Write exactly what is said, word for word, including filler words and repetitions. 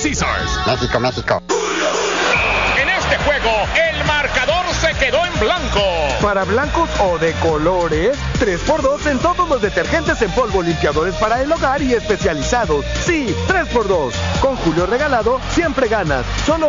Caesars. México, México. En este juego, el marcador se quedó en blanco. Para blancos o de colores, tres por dos en todos los detergentes en polvo, limpiadores para el hogar y especializados. Sí, tres por dos. Con Julio Regalado, siempre ganas. Solo